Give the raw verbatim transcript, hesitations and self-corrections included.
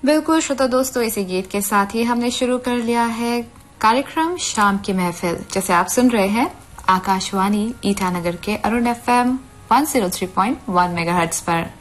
बिल्कुल श्रोता दोस्तों, इसी गीत के साथ ही हमने शुरू कर लिया है कार्यक्रम शाम की महफिल, जैसे आप सुन रहे हैं आकाशवाणी ईटानगर के अरुण एफएम एक सौ तीन पॉइंट एक मेगाहर्ट्ज पर।